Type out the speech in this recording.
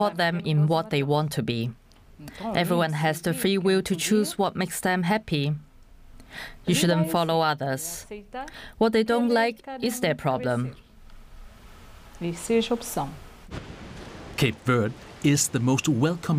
support them in what they want to be. Everyone has the free will to choose what makes them happy. You shouldn't follow others. What they don't like is their problem. Cape Verde is the most welcome